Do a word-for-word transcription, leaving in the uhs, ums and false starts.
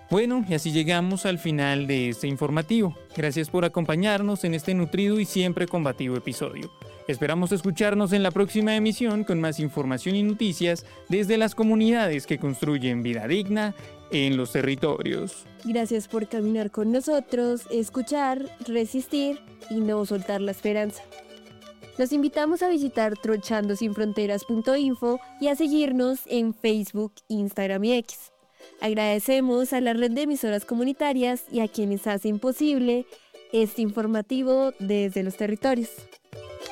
Bueno, y así llegamos al final de este informativo. Gracias por acompañarnos en este nutrido y siempre combativo episodio. Esperamos escucharnos en la próxima emisión con más información y noticias desde las comunidades que construyen vida digna en los territorios. Gracias por caminar con nosotros, escuchar, resistir y no soltar la esperanza. Los invitamos a visitar trochando sin fronteras punto info y a seguirnos en Facebook, Instagram y X. Agradecemos a la red de emisoras comunitarias y a quienes hacen posible este informativo desde los territorios.